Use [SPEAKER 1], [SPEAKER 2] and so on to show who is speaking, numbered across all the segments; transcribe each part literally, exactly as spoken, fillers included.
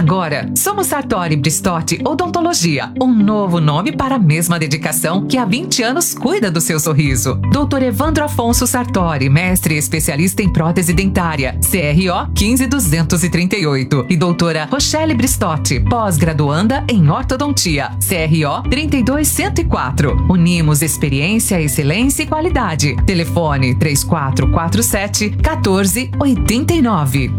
[SPEAKER 1] Agora, somos Sartori Bristotti Odontologia, um novo nome para a mesma dedicação que há vinte anos cuida do seu sorriso. doutor Evandro Afonso Sartori, mestre e especialista em prótese dentária, C R O quinze mil duzentos e trinta e oito. E doutora Rochelle Bristotti, pós-graduanda em ortodontia, C R O trinta e dois mil cento e quatro. Unimos experiência, excelência e qualidade. Telefone três quatro quatro sete, um quatro oito nove.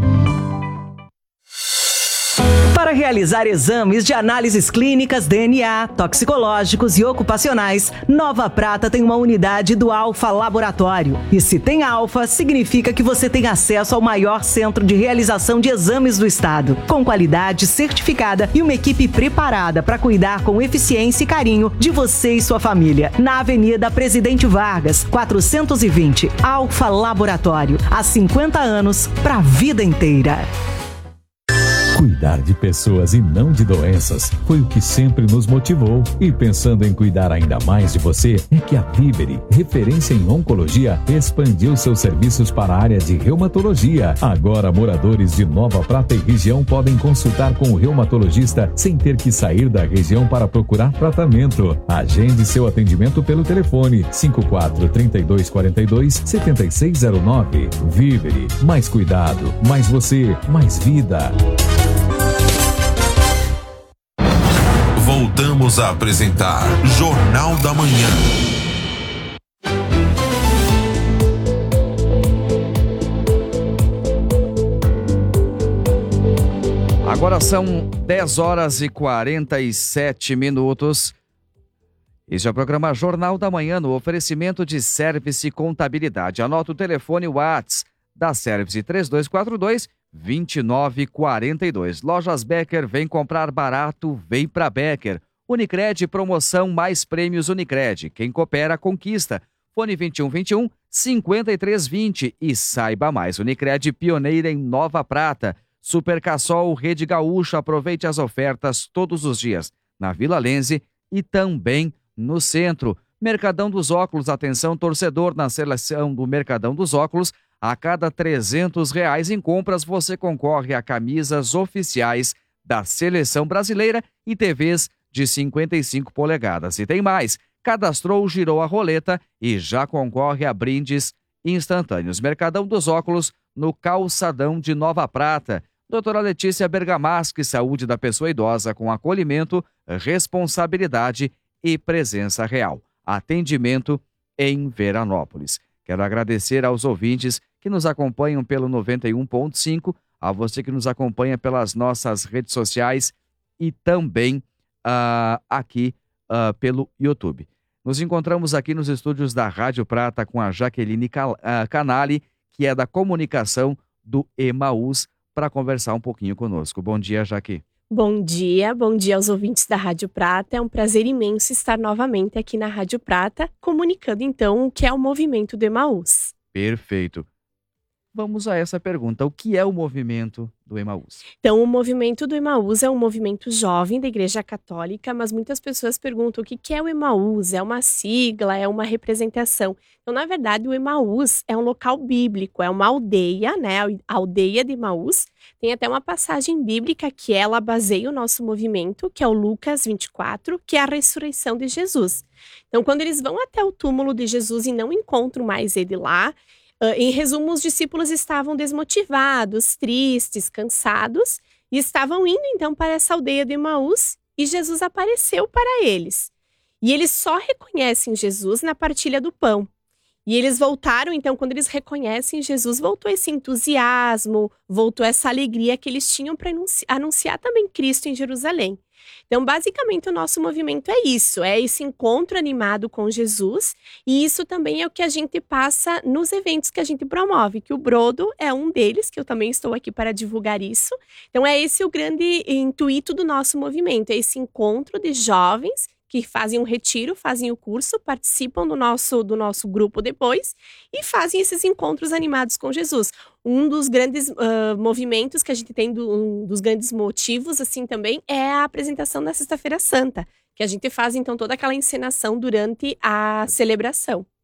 [SPEAKER 2] Para realizar exames de análises clínicas, D N A, toxicológicos e ocupacionais, Nova Prata tem uma unidade do Alfa Laboratório. E se tem Alfa, significa que você tem acesso ao maior centro de realização de exames do estado, com qualidade certificada e uma equipe preparada para cuidar com eficiência e carinho de você e sua família. Na Avenida Presidente Vargas, quatrocentos e vinte, Alfa Laboratório. Há cinquenta anos, para a vida inteira.
[SPEAKER 3] Cuidar de pessoas e não de doenças foi o que sempre nos motivou. E pensando em cuidar ainda mais de você, é que a Vivere, referência em oncologia, expandiu seus serviços para a área de reumatologia. Agora, moradores de Nova Prata e região podem consultar com o reumatologista sem ter que sair da região para procurar tratamento. Agende seu atendimento pelo telefone cinco quatro três dois quatro dois, sete seis zero nove. Vivere, mais cuidado, mais você, mais vida.
[SPEAKER 4] Voltamos a apresentar Jornal da Manhã.
[SPEAKER 5] Agora são dez horas e quarenta e sete minutos. Este é o programa Jornal da Manhã no oferecimento de Service Contabilidade. Anota o telefone WhatsApp da Service três dois quatro dois, dois nove quatro dois. Lojas Becker, vem comprar barato, vem pra Becker. Unicred, promoção mais prêmios Unicred. Quem coopera, conquista. Fone vinte e um vinte e um, cinquenta e três vinte. E saiba mais, Unicred pioneira em Nova Prata. Super Cassol, Rede Gaúcha, aproveite as ofertas todos os dias. Na Vila Lense e também no centro. Mercadão dos Óculos, atenção torcedor, na seleção do Mercadão dos Óculos, a cada trezentos reais em compras, você concorre a camisas oficiais da Seleção Brasileira e T Vs de cinquenta e cinco polegadas. E tem mais, cadastrou, girou a roleta e já concorre a brindes instantâneos. Mercadão dos Óculos, no Calçadão de Nova Prata. Doutora Letícia Bergamaschi, saúde da pessoa idosa com acolhimento, responsabilidade e presença real. Atendimento em Veranópolis. Quero agradecer aos ouvintes que nos acompanham pelo noventa e um ponto cinco, a você que nos acompanha pelas nossas redes sociais e também uh, aqui uh, pelo YouTube. Nos encontramos aqui nos estúdios da Rádio Prata com a Jaqueline Canali, que é da comunicação do Emaús, para conversar um pouquinho conosco. Bom dia, Jaque.
[SPEAKER 6] Bom dia, bom dia aos ouvintes da Rádio Prata. É um prazer imenso estar novamente aqui na Rádio Prata, comunicando então o que é o movimento do Emaús.
[SPEAKER 5] Perfeito. Vamos a essa pergunta. O que é o movimento do Emaús?
[SPEAKER 6] Então, o movimento do Emaús é um movimento jovem da Igreja Católica, mas muitas pessoas perguntam o que é o Emaús? É uma sigla? É uma representação? Então, na verdade, o Emaús é um local bíblico, é uma aldeia, né? A aldeia de Emaús. Tem até uma passagem bíblica que ela baseia o nosso movimento, que é o Lucas vinte e quatro, que é a ressurreição de Jesus. Então, quando eles vão até o túmulo de Jesus e não encontram mais ele lá, Uh, em resumo, os discípulos estavam desmotivados, tristes, cansados e estavam indo então para essa aldeia de Emaús e Jesus apareceu para eles. E eles só reconhecem Jesus na partilha do pão. E eles voltaram, então, quando eles reconhecem Jesus, voltou esse entusiasmo, voltou essa alegria que eles tinham para anunciar, anunciar também Cristo em Jerusalém. Então, basicamente, o nosso movimento é isso, é esse encontro animado com Jesus, e isso também é o que a gente passa nos eventos que a gente promove, que o Brodo é um deles, que eu também estou aqui para divulgar isso. Então, é esse o grande intuito do nosso movimento, é esse encontro de jovens que fazem um retiro, fazem o curso, participam do nosso, do nosso grupo depois e fazem esses encontros animados com Jesus. Um dos grandes uh, movimentos que a gente tem, do, um dos grandes motivos assim também, é a apresentação da Sexta-feira Santa, que a gente faz então toda aquela encenação durante a celebração.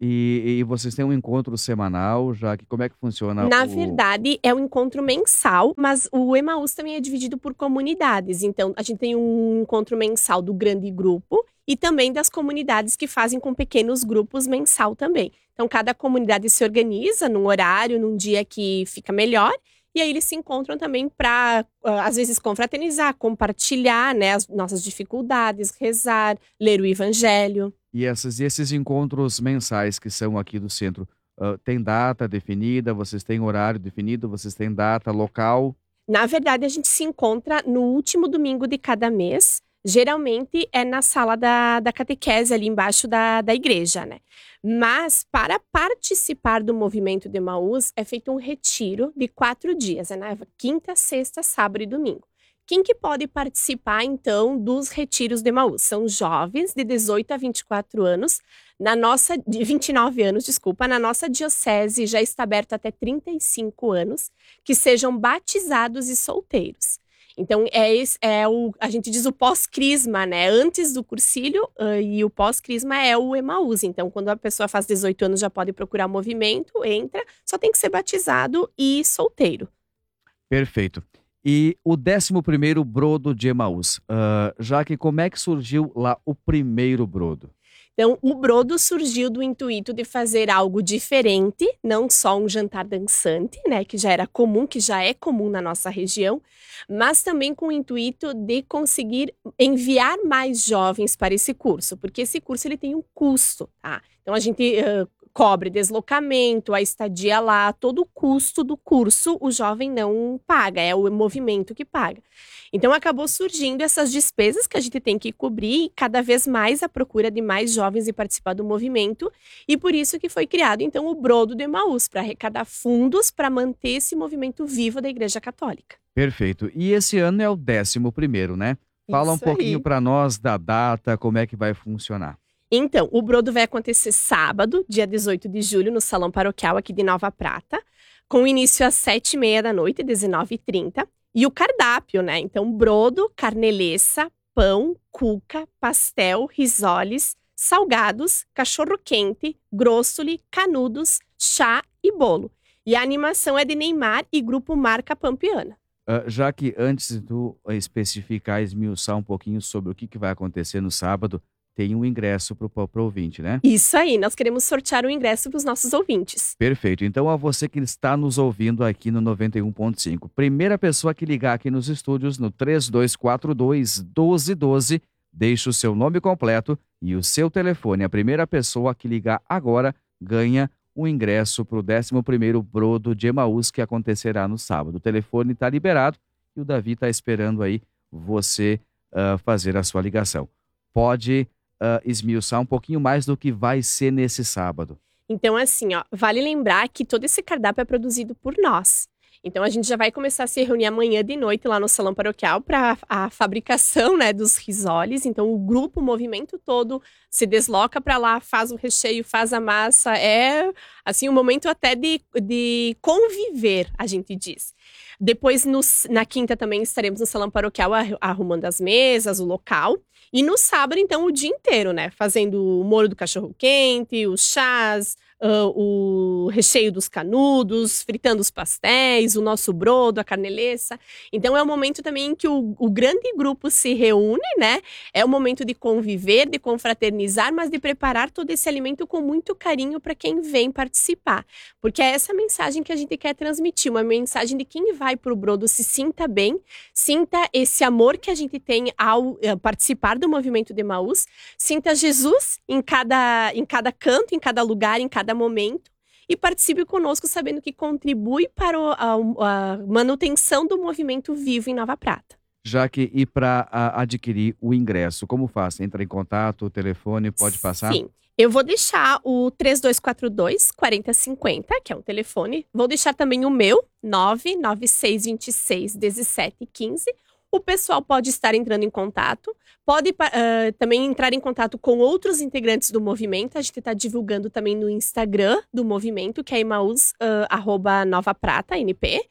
[SPEAKER 5] E, e vocês têm um encontro semanal, já que como é que funciona?
[SPEAKER 6] Na
[SPEAKER 5] o...
[SPEAKER 6] verdade, é um encontro mensal, mas o Emaús também é dividido por comunidades. Então, a gente tem um encontro mensal do grande grupo e também das comunidades que fazem com pequenos grupos mensal também. Então, cada comunidade se organiza num horário, num dia que fica melhor. E aí eles se encontram também para, às vezes, confraternizar, compartilhar, né, as nossas dificuldades, rezar, ler o evangelho.
[SPEAKER 5] E essas, e esses encontros mensais que são aqui do centro, uh, tem data definida? Vocês têm horário definido? Vocês têm data, local?
[SPEAKER 6] Na verdade, a gente se encontra no último domingo de cada mês. Geralmente é na sala da, da catequese, ali embaixo da, da igreja, né? Mas para participar do movimento de Emaús é feito um retiro de quatro dias, né? Quinta, sexta, sábado e domingo. Quem que pode participar, então, dos retiros de Emaús? São jovens de dezoito a vinte e quatro anos, na nossa, de vinte e nove anos, desculpa, na nossa diocese já está aberto até trinta e cinco anos, que sejam batizados e solteiros. Então, é, esse, é o, a gente diz o pós-crisma, né? Antes do cursilho uh, e o pós-crisma é o Emaús. Então, quando a pessoa faz dezoito anos, já pode procurar movimento, entra, só tem que ser batizado e solteiro.
[SPEAKER 5] Perfeito. E o décimo primeiro brodo de Emaús, uh, já que como é que surgiu lá o primeiro brodo?
[SPEAKER 6] Então, o brodo surgiu do intuito de fazer algo diferente, não só um jantar dançante, né, que já era comum, que já é comum na nossa região, mas também com o intuito de conseguir enviar mais jovens para esse curso, porque esse curso ele tem um custo, tá? Então, a gente uh, cobre deslocamento, a estadia lá, todo o custo do curso o jovem não paga, é o movimento que paga. Então, acabou surgindo essas despesas que a gente tem que cobrir e cada vez mais a procura de mais jovens e participar do movimento. E por isso que foi criado, então, o Brodo de Emaús, para arrecadar fundos para manter esse movimento vivo da Igreja Católica.
[SPEAKER 5] Perfeito. E esse ano é o décimo primeiro, né? Fala
[SPEAKER 6] Isso
[SPEAKER 5] um pouquinho para nós da data, como é que vai funcionar.
[SPEAKER 6] Então, o Brodo vai acontecer sábado, dia dezoito de julho, no Salão Paroquial aqui de Nova Prata, com início às sete e meia da noite, dezenove e trinta. E o cardápio, né? Então, brodo, carneleça, pão, cuca, pastel, risoles, salgados, cachorro-quente, grossoli, canudos, chá e bolo. E a animação é de Neymar e grupo Marca Pampiana.
[SPEAKER 5] Uh, já que antes de tu especificar, esmiuçar um pouquinho sobre o que, que vai acontecer no sábado, tem um ingresso para o ouvinte, né?
[SPEAKER 6] Isso aí, nós queremos sortear um ingresso para os nossos ouvintes.
[SPEAKER 5] Perfeito. Então, a você que está nos ouvindo aqui no noventa e um ponto cinco, primeira pessoa que ligar aqui nos estúdios no três dois quatro dois, um dois um dois, deixe o seu nome completo e o seu telefone. A primeira pessoa que ligar agora ganha um ingresso para o décimo primeiro Brodo de Emaús, que acontecerá no sábado. O telefone está liberado e o Davi está esperando aí você uh, fazer a sua ligação. Pode Uh, esmiuçar um pouquinho mais do que vai ser nesse sábado.
[SPEAKER 6] Então, assim, ó, vale lembrar que todo esse cardápio é produzido por nós. Então, a gente já vai começar a se reunir amanhã de noite lá no Salão Paroquial para a fabricação, né, dos risoles. Então, o grupo, o movimento todo se desloca para lá, faz o recheio, faz a massa. É, assim, um momento até de, de conviver, a gente diz. Depois, no, na quinta também estaremos no Salão Paroquial arrumando as mesas, o local. E no sábado, então, o dia inteiro, né? Fazendo o molho do cachorro-quente, os chás, uh, o recheio dos canudos, fritando os pastéis, o nosso brodo, a carneleça. Então, é um momento também em que o, o grande grupo se reúne, né? É um momento de conviver, de confraternizar, mas de preparar todo esse alimento com muito carinho para quem vem participar. Porque é essa mensagem que a gente quer transmitir, uma mensagem de quem vai para o brodo se sinta bem, sinta esse amor que a gente tem ao uh, participar do movimento de Emaús, sinta Jesus em cada, em cada canto, em cada lugar, em cada momento e participe conosco sabendo que contribui para o, a, a manutenção do movimento vivo em Nova Prata.
[SPEAKER 5] Já que e para adquirir o ingresso, como faz? Entra em contato, o telefone, pode passar?
[SPEAKER 6] Sim. Eu vou deixar o três dois quatro dois, quatro zero cinco zero, que é um telefone. Vou deixar também o meu, nove nove seis dois seis, um sete um cinco. O pessoal pode estar entrando em contato, pode uh, também entrar em contato com outros integrantes do movimento. A gente está divulgando também no Instagram do movimento, que é Emaús, uh, arroba Nova Prata, N P.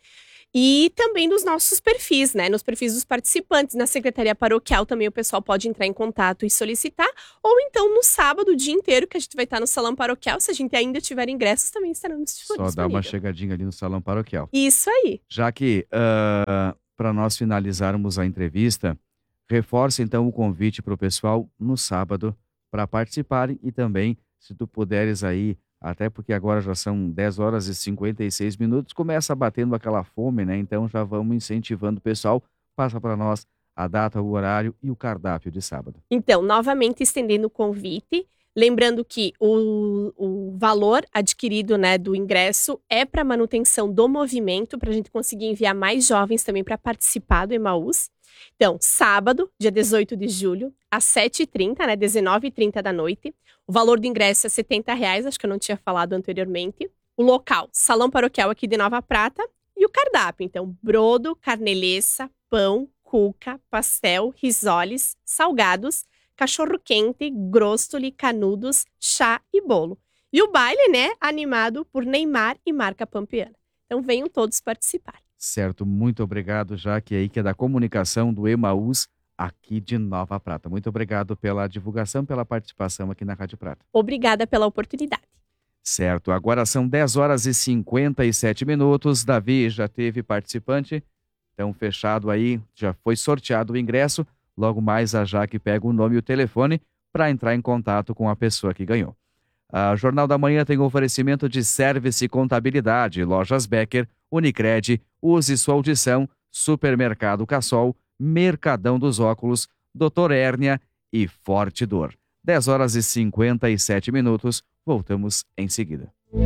[SPEAKER 6] E também nos nossos perfis, né? Nos perfis dos participantes. Na Secretaria Paroquial também o pessoal pode entrar em contato e solicitar. Ou então no sábado, o dia inteiro, que a gente vai estar no Salão Paroquial. Se a gente ainda tiver ingressos, também estaremos disponíveis.
[SPEAKER 5] Só dá uma chegadinha ali no Salão Paroquial.
[SPEAKER 6] Isso aí.
[SPEAKER 5] Já que, uh, para nós finalizarmos a entrevista, reforce então o convite para o pessoal no sábado para participarem e também, se tu puderes aí, até porque agora já são dez horas e cinquenta e seis minutos, começa batendo aquela fome, né? Então já vamos incentivando o pessoal. Passa para nós a data, o horário e o cardápio de sábado.
[SPEAKER 6] Então, novamente estendendo o convite, lembrando que o, o valor adquirido, né, do ingresso é para manutenção do movimento, para a gente conseguir enviar mais jovens também para participar do Emaús. Então, sábado, dia dezoito de julho, às sete e trinta, né, dezenove e trinta da noite. O valor do ingresso é setenta reais, acho que eu não tinha falado anteriormente. O local, Salão Paroquial aqui de Nova Prata. E o cardápio, então, brodo, carneleça, pão, cuca, pastel, risoles, salgados, cachorro-quente, grostoli, canudos, chá e bolo. E o baile, né, animado por Neymar e Marca Pampiana. Então, venham todos participar.
[SPEAKER 5] Certo, muito obrigado, Jaque, aí que é da comunicação do Emaús aqui de Nova Prata. Muito obrigado pela divulgação, pela participação aqui na Rádio Prata.
[SPEAKER 6] Obrigada pela oportunidade.
[SPEAKER 5] Certo, agora são dez horas e cinquenta e sete minutos. Davi, já teve participante, então fechado aí, já foi sorteado o ingresso. Logo mais a Jaque pega o nome e o telefone para entrar em contato com a pessoa que ganhou. A Jornal da Manhã tem um oferecimento de Service e Contabilidade, Lojas Becker, Unicred, Use Sua Audição, Supermercado Cassol, Mercadão dos Óculos, Doutor Hérnia e Forte Dor. dez horas e cinquenta e sete minutos, voltamos em seguida.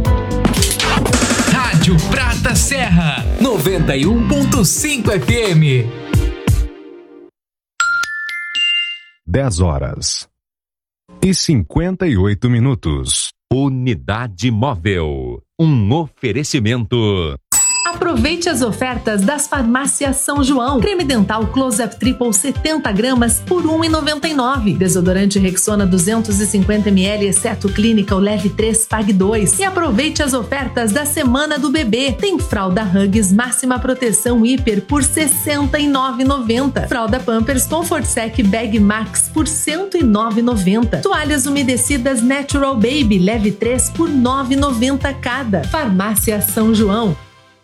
[SPEAKER 7] Rádio Prata Serra, noventa e um ponto cinco F M.
[SPEAKER 8] dez horas e cinquenta e oito minutos.
[SPEAKER 9] Unidade Móvel, um oferecimento.
[SPEAKER 10] Aproveite as ofertas das farmácias São João. Creme dental Close-Up Triple setenta gramas por um real e noventa e nove centavos. Desodorante Rexona duzentos e cinquenta mililitros, exceto Clínica, o Leve três, Pague dois. E aproveite as ofertas da Semana do Bebê. Tem fralda Huggies Máxima Proteção Hiper por sessenta e nove reais e noventa centavos. Fralda Pampers Comfort Sec Bag Max por cento e nove reais e noventa centavos. Toalhas umedecidas Natural Baby Leve três por nove reais e noventa centavos cada. Farmácia São João.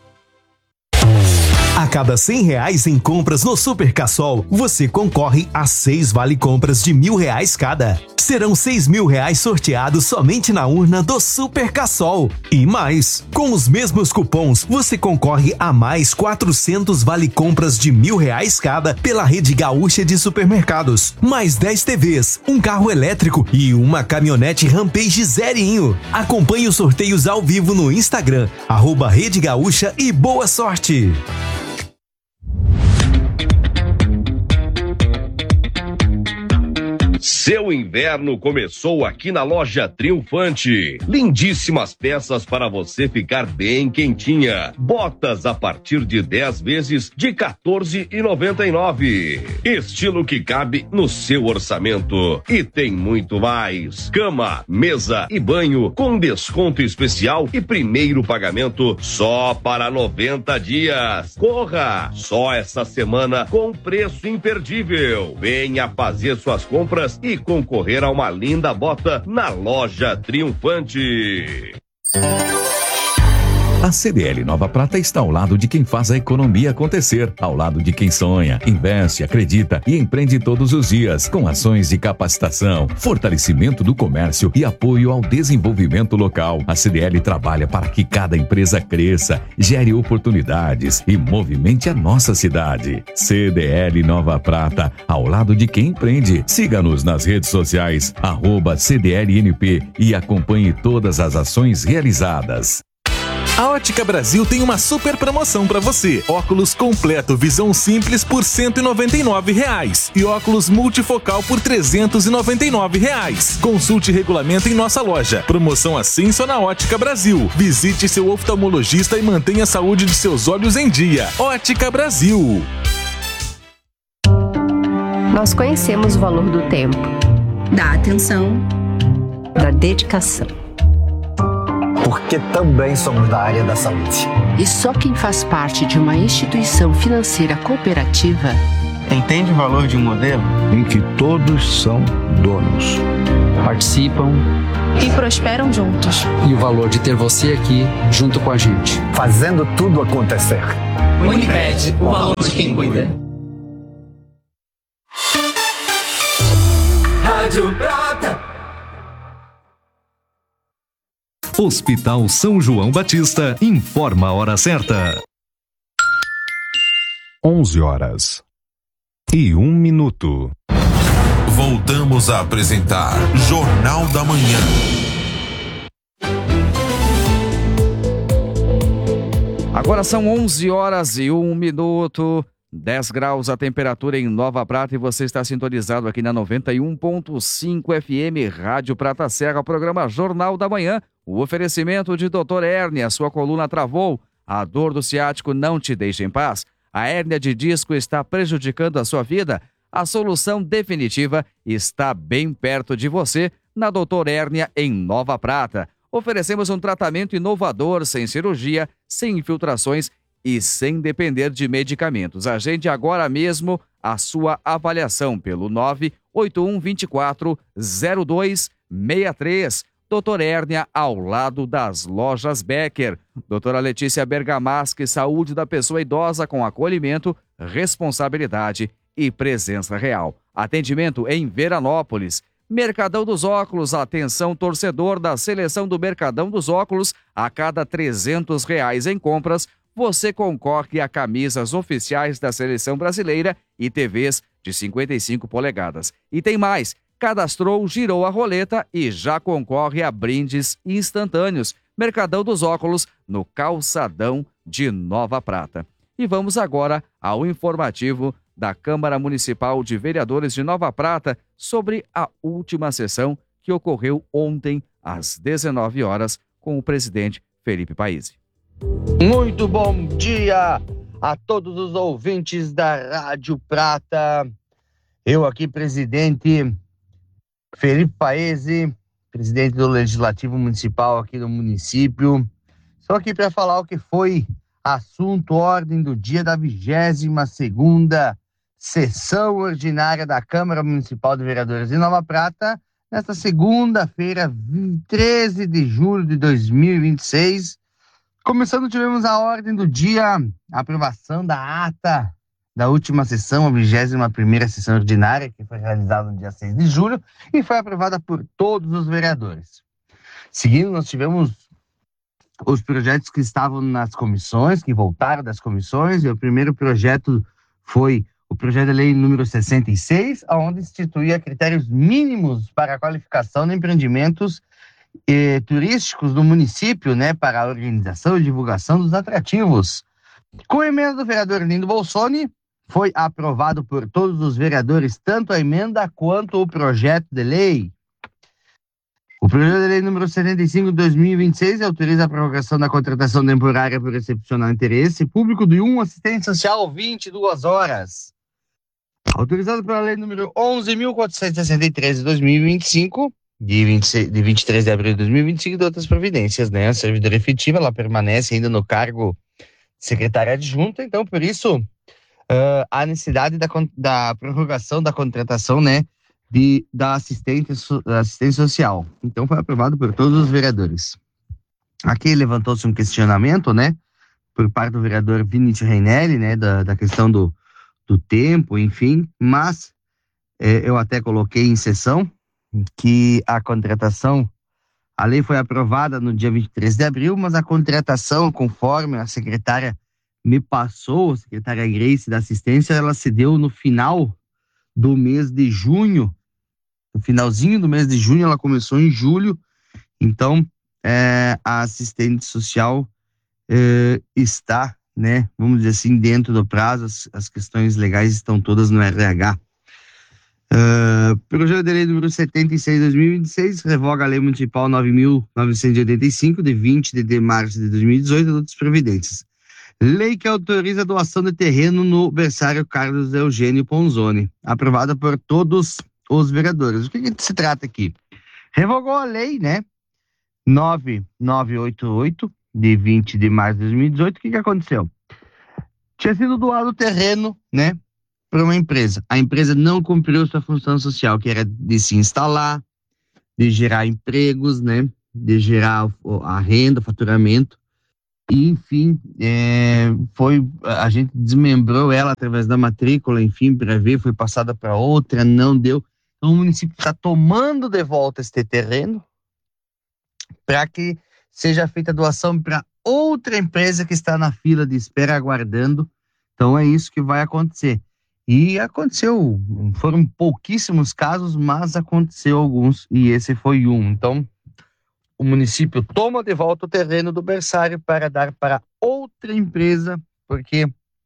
[SPEAKER 11] A cada cem reais em compras no Super Cassol, você concorre a seis vale-compras de mil reais cada. Serão seis mil reais sorteados somente na urna do Super Cassol. E mais, com os mesmos cupons, você concorre a mais quatrocentos vale-compras de mil reais cada pela rede gaúcha de supermercados. Mais dez T Vs, um carro elétrico e uma caminhonete Rampage zerinho. Acompanhe os sorteios ao vivo no Instagram, arroba Rede Gaúcha e boa sorte!
[SPEAKER 12] Seu inverno começou aqui na Loja Triunfante. Lindíssimas peças para você ficar bem quentinha. Botas a partir de dez vezes de quatorze reais e noventa e nove centavos. Estilo que cabe no seu orçamento. E tem muito mais. Cama, mesa e banho com desconto especial e primeiro pagamento só para noventa dias. Corra! Só essa semana com preço imperdível. Venha fazer suas compras e concorrer a uma linda bota na Loja Triunfante.
[SPEAKER 3] A C D L Nova Prata está ao lado de quem faz a economia acontecer, ao lado de quem sonha, investe, acredita e empreende todos os dias, com ações de capacitação, fortalecimento do comércio e apoio ao desenvolvimento local. A C D L trabalha para que cada empresa cresça, gere oportunidades e movimente a nossa cidade. C D L Nova Prata, ao lado de quem empreende. Siga-nos nas redes sociais, arroba C D L N P e acompanhe todas as ações realizadas.
[SPEAKER 13] A Ótica Brasil tem uma super promoção para você. Óculos completo visão simples por cento e noventa e nove reais e óculos multifocal por trezentos e noventa e nove reais. Consulte regulamento em nossa loja. Promoção assim só na Ótica Brasil. Visite seu oftalmologista e mantenha a saúde de seus olhos em dia. Ótica Brasil.
[SPEAKER 14] Nós conhecemos o valor do tempo, da atenção, da dedicação.
[SPEAKER 15] porque também somos da área da saúde.
[SPEAKER 16] E só quem faz parte de uma instituição financeira cooperativa
[SPEAKER 17] entende o valor de um modelo
[SPEAKER 18] em que todos são donos,
[SPEAKER 17] participam
[SPEAKER 16] e prosperam juntos.
[SPEAKER 17] E o valor de ter você aqui junto com a gente,
[SPEAKER 15] fazendo tudo acontecer.
[SPEAKER 19] Unimed, o valor de quem cuida. Rádio Prata.
[SPEAKER 8] Hospital São João Batista informa a hora certa. onze horas e um minuto.
[SPEAKER 4] Voltamos a apresentar Jornal da Manhã.
[SPEAKER 5] Agora são onze horas e um minuto, dez graus a temperatura em Nova Prata e você está sintonizado aqui na noventa e um ponto cinco F M, Rádio Prata Serra, programa Jornal da Manhã. O oferecimento de doutor Hérnia, sua coluna travou, a dor do ciático não te deixa em paz. A hérnia de disco está prejudicando a sua vida? A solução definitiva está bem perto de você, na doutor Hérnia, em Nova Prata. Oferecemos um tratamento inovador, sem cirurgia, sem infiltrações e sem depender de medicamentos. Agende agora mesmo a sua avaliação pelo nove oito um dois quatro zero dois seis três. doutor Hérnia, ao lado das lojas Becker. Doutora Letícia Bergamaschi, saúde da pessoa idosa com acolhimento, responsabilidade e presença real. Atendimento em Veranópolis. Mercadão dos Óculos, atenção torcedor da seleção do Mercadão dos Óculos, a cada trezentos reais em compras, você concorre a camisas oficiais da seleção brasileira e T Vs de cinquenta e cinco polegadas. E tem mais, cadastrou, girou a roleta e já concorre a brindes instantâneos. Mercadão dos Óculos, no Calçadão de Nova Prata. E vamos agora ao informativo da Câmara Municipal de Vereadores de Nova Prata sobre a última sessão que ocorreu ontem às dezenove horas com o presidente Felipe Paisi.
[SPEAKER 20] Muito bom dia a todos os ouvintes da Rádio Prata. Eu aqui, presidente Felipe Paisi, presidente do Legislativo Municipal aqui do município. Estou aqui para falar o que foi assunto, ordem do dia da vigésima segunda sessão ordinária da Câmara Municipal de Vereadores de Nova Prata, nesta segunda-feira, treze de julho de dois mil e vinte e seis. Começando, tivemos a ordem do dia, a aprovação da ata da última sessão, a vigésima primeira sessão ordinária, que foi realizada no dia seis de julho e foi aprovada por todos os vereadores. Seguindo, nós tivemos os projetos que estavam nas comissões, que voltaram das comissões, e o primeiro projeto foi o projeto de lei número sessenta e seis, onde instituía critérios mínimos para a qualificação de empreendimentos eh, turísticos do município, né, para a organização e divulgação dos atrativos. Com a emenda do vereador Lindo Bolsoni, foi aprovado por todos os vereadores, tanto a emenda quanto o projeto de lei. O projeto de lei número setenta e cinco de dois mil e vinte e seis autoriza a prorrogação da contratação temporária por excepcional interesse público de um assistente social vinte e duas horas. Autorizado pela lei número onze mil quatrocentos e sessenta e três de dois mil e vinte e cinco, de, vinte e seis, de vinte e três de abril de dois mil e vinte e cinco, e de outras providências, né? A servidora efetiva, ela permanece ainda no cargo de secretária adjunta, então, por isso, uh, a necessidade da, da prorrogação da contratação, né, de, da assistente, assistente social. Então, foi aprovado por todos os vereadores. Aqui levantou-se um questionamento, né, por parte do vereador Vinícius Reinelli, né, da, da questão do, do tempo, enfim, mas eh, eu até coloquei em sessão que a contratação, a lei foi aprovada no dia vinte e três de abril, mas a contratação, conforme a secretária me passou, a secretária Grace da assistência, ela se deu no final do mês de junho, no finalzinho do mês de junho, ela começou em julho, então é, a assistente social é, está, né, vamos dizer assim, dentro do prazo, as, as questões legais estão todas no R H. Uh, projeto de lei número setenta e seis de dois mil e vinte e seis revoga a lei municipal nove mil novecentos e oitenta e cinco de vinte de março de dois mil e dezoito e outras providências. Lei que autoriza a doação de terreno no berçário Carlos Eugênio Ponzoni, aprovada por todos os vereadores. O que, que se trata aqui? Revogou a lei, né, nove nove oito oito, de vinte de março de dois mil e dezoito. O que que aconteceu? Tinha sido doado o terreno, né, para uma empresa. A empresa não cumpriu sua função social, que era de se instalar, de gerar empregos, né, de gerar a renda, o faturamento. E, enfim, é, foi, a gente desmembrou ela através da matrícula, enfim, para ver, foi passada para outra, não deu. Então, o município está tomando de volta este terreno para que seja feita a doação para outra empresa que está na fila de espera aguardando. Então é isso que vai acontecer. E aconteceu, foram pouquíssimos casos, mas aconteceu alguns e esse foi um. Então o município toma de volta o terreno do berçário para dar para outra empresa, porque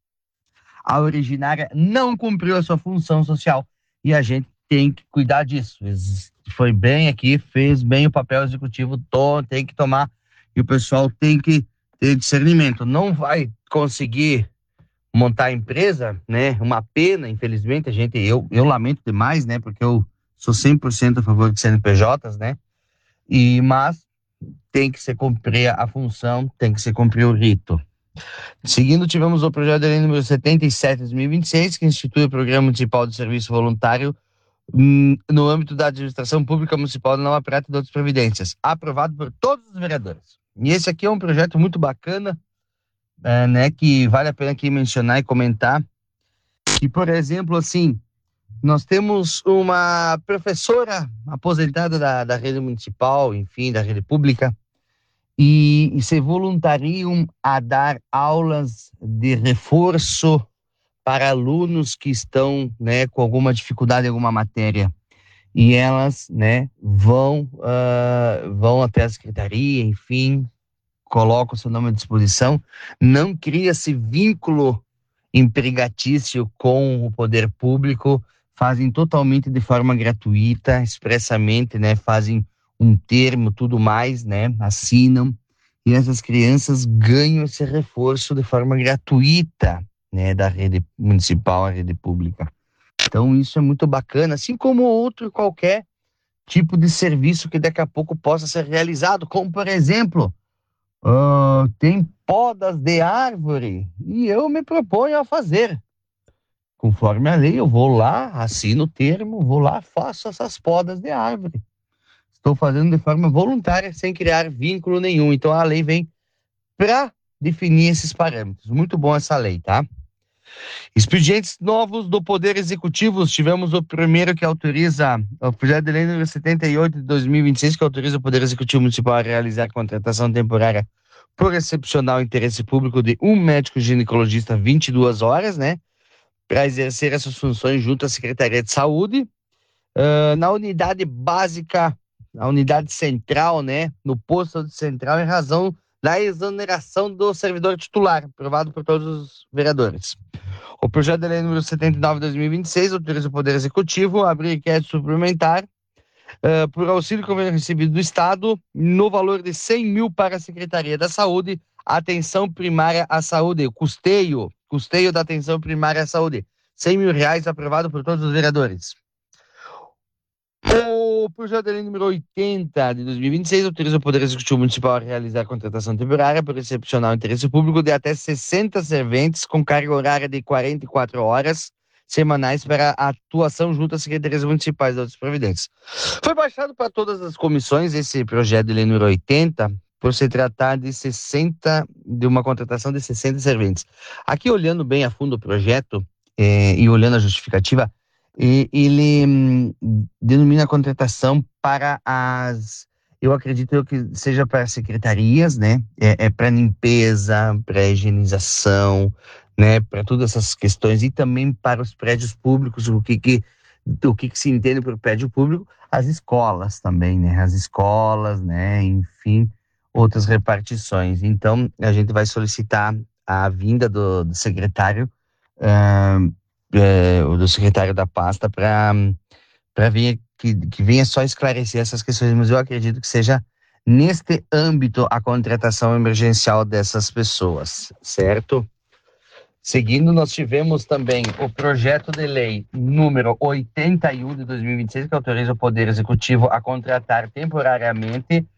[SPEAKER 20] a originária não cumpriu a sua função social e a gente tem que cuidar disso. Foi bem aqui, fez bem o papel executivo, tem que tomar, e o pessoal tem que ter discernimento. Não vai conseguir montar a empresa, né? Uma pena, infelizmente, a gente, eu, eu lamento demais, né? Porque eu sou cem por cento a favor de C N P Js, né? E, mas tem que se cumprir a função, tem que se cumprir o rito. Seguindo, tivemos o projeto de lei número setenta e sete de dois mil e vinte e seis, que institui o Programa Municipal de Serviço Voluntário no âmbito da administração pública municipal de Nova Prata e de outras providências, aprovado por todos os vereadores. E esse aqui é um projeto muito bacana, é, né, que vale a pena aqui mencionar e comentar, que, por exemplo, assim, nós temos uma professora aposentada da, da rede municipal, enfim, da rede pública, e, e se voluntariam a dar aulas de reforço para alunos que estão, né, com alguma dificuldade em alguma matéria. E elas, né, vão, uh, vão até a secretaria, enfim, colocam o seu nome à disposição. Não cria-se vínculo empregatício com o poder público, fazem totalmente de forma gratuita, expressamente, né, fazem um termo, tudo mais, né, assinam, e essas crianças ganham esse reforço de forma gratuita, né, da rede municipal, a rede pública. Então isso é muito bacana, assim como outro qualquer tipo de serviço que daqui a pouco possa ser realizado, como por exemplo, uh, tem podas de árvore e eu me proponho a fazer. Conforme a lei, eu vou lá, assino o termo, vou lá, faço essas podas de árvore. Estou fazendo de forma voluntária, sem criar vínculo nenhum. Então a lei vem para definir esses parâmetros. Muito bom essa lei, tá? Expedientes novos do Poder Executivo. Tivemos o primeiro que autoriza, o projeto de lei número setenta e oito de dois mil e vinte e seis, que autoriza o Poder Executivo Municipal a realizar contratação temporária por excepcional interesse público de um médico ginecologista vinte e duas horas, né? Para exercer essas funções junto à Secretaria de Saúde. Uh, na unidade básica, na unidade central, né? No posto de central, em razão da exoneração do servidor titular, aprovado por todos os vereadores. O projeto de lei número setenta e nove de dois mil e vinte e seis autoriza o Poder Executivo a abrir inquérito suplementar uh, por auxílio convênio recebido do Estado no valor de cem mil para a Secretaria da Saúde, atenção primária à saúde, custeio, custeio da atenção primária à saúde, cem mil reais, aprovado por todos os vereadores. O projeto de lei número oitenta de dois mil e vinte e seis autoriza o Poder Executivo Municipal a realizar a contratação temporária por excepcional interesse público de até sessenta serventes com carga horária de quarenta e quatro horas semanais para a atuação junto às secretarias municipais de outras providências. Foi baixado para todas as comissões esse projeto de lei número oitenta por se tratar de sessenta, de uma contratação de sessenta serventes. Aqui, olhando bem a fundo o projeto eh, e olhando a justificativa, E ele hum, denomina a contratação para as, eu acredito que seja para secretarias, né? É, é para limpeza, para higienização, né? Para todas essas questões, e também para os prédios públicos, o que que, o que, que se entende por prédio público, as escolas também, né? As escolas, né? Enfim, outras repartições. Então, a gente vai solicitar a vinda do, do secretário, uh, É, do secretário da pasta para vir que, que venha só esclarecer essas questões, mas eu acredito que seja neste âmbito a contratação emergencial dessas pessoas, certo? Seguindo, nós tivemos também o projeto de lei número oitenta e um de dois mil e vinte e seis, que autoriza o Poder Executivo a contratar temporariamente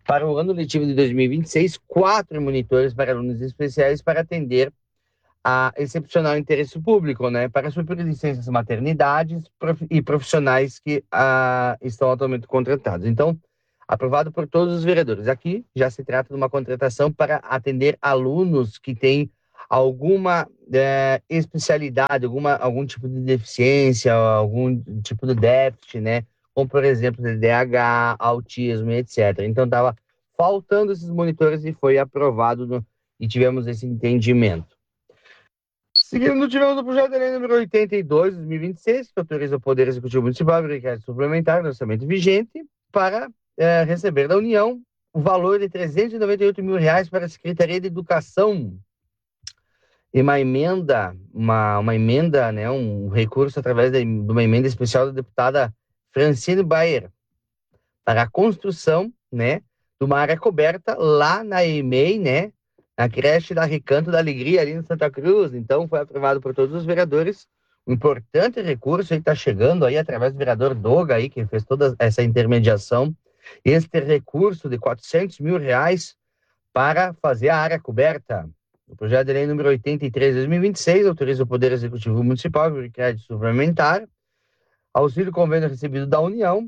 [SPEAKER 20] Para o ano letivo de dois mil e vinte e seis, quatro monitores para alunos especiais para atender a excepcional interesse público, né, para suprir licenças maternidades prof, e profissionais que ah, estão atualmente contratados. Então, aprovado por todos os vereadores. Aqui já se trata de uma contratação para atender alunos que têm alguma é, especialidade, alguma, algum tipo de deficiência, algum tipo de déficit, né? Como, por exemplo, T D A H, autismo, etcétera. Então, estava faltando esses monitores e foi aprovado no, e tivemos esse entendimento. Seguindo, tivemos o projeto de lei número oitenta e dois, de dois mil e vinte e seis, que autoriza o Poder Executivo Municipal a requerer suplementar no orçamento vigente para é, receber da União o valor de trezentos e noventa e oito mil reais para a Secretaria de Educação. E uma emenda, uma, uma emenda, né, um recurso através de, de uma emenda especial da deputada Francine Bayer para a construção, né, de uma área coberta lá na E M E I, né, na creche da Recanto da Alegria, ali em Santa Cruz. Então, foi aprovado por todos os vereadores. Um importante recurso aí está chegando aí através do vereador Doga, aí, que fez toda essa intermediação. Este recurso de quatrocentos mil reais para fazer a área coberta. O projeto de lei número oitenta e três de dois mil e vinte e seis autoriza o Poder Executivo Municipal por crédito suplementar, auxílio convênio recebido da União,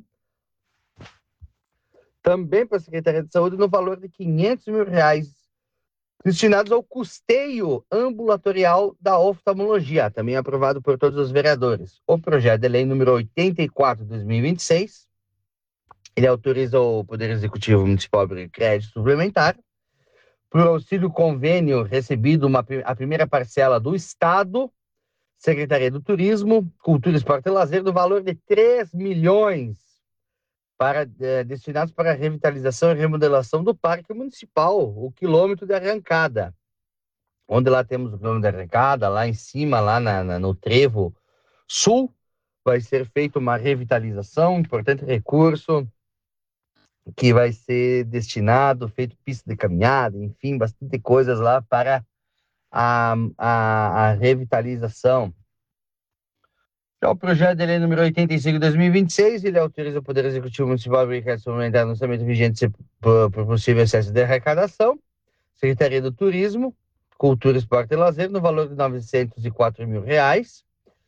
[SPEAKER 20] também para a Secretaria de Saúde, no valor de quinhentos mil reais, destinados ao custeio ambulatorial da oftalmologia, também aprovado por todos os vereadores. O projeto de lei número oitenta e quatro de dois mil e vinte e seis, ele autoriza o Poder Executivo Municipal por crédito suplementar, por auxílio convênio recebido uma, a primeira parcela do Estado, Secretaria do Turismo, Cultura, Esporte e Lazer, do valor de três milhões para, eh, destinados para a revitalização e remodelação do Parque Municipal, o quilômetro de arrancada. Onde lá temos o quilômetro de arrancada, lá em cima, lá na, na, no Trevo Sul, vai ser feita uma revitalização, importante recurso, que vai ser destinado, feito pista de caminhada, enfim, bastante coisas lá para a, a, a revitalização. Então, o projeto de lei número oitenta e cinco de dois mil e vinte e seis, ele autoriza o Poder Executivo Municipal a requerer suplementar no orçamento vigente por, por possível excesso de arrecadação, Secretaria do Turismo, Cultura, Esporte e Lazer, no valor de novecentos e quatro mil reais,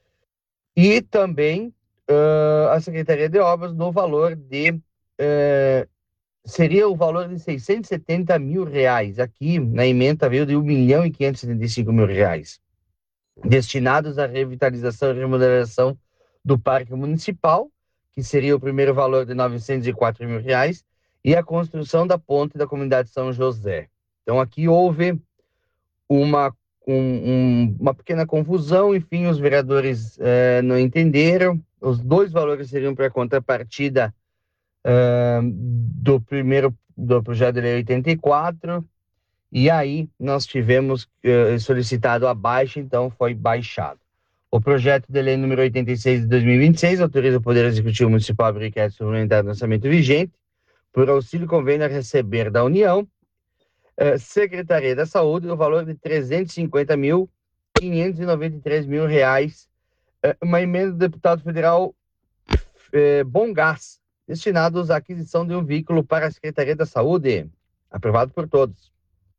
[SPEAKER 20] e também uh, a Secretaria de Obras no valor de Uh, seria o valor de seiscentos e setenta mil reais. Aqui na emenda veio de um milhão e quinhentos e setenta e cinco mil reais, destinados à revitalização e remodelação do Parque Municipal, que seria o primeiro valor de novecentos e quatro mil reais, e a construção da ponte da comunidade São José. Então aqui houve uma, um, um, uma pequena confusão, enfim, os vereadores uh, não entenderam. Os dois valores seriam para a contrapartida Uh, do primeiro do projeto de lei oitenta e quatro, e aí nós tivemos uh, solicitado a baixa, então foi baixado. O projeto de lei número oitenta e seis de dois mil e vinte e seis autoriza o Poder Executivo Municipal a requerer suplementar no orçamento vigente por auxílio convênio a receber da União, uh, Secretaria da Saúde, no valor de trezentos e cinquenta mil, quinhentos e noventa e três mil reais, uh, uma emenda do deputado federal uh, Bom Gás, destinados à aquisição de um veículo para a Secretaria da Saúde, aprovado por todos.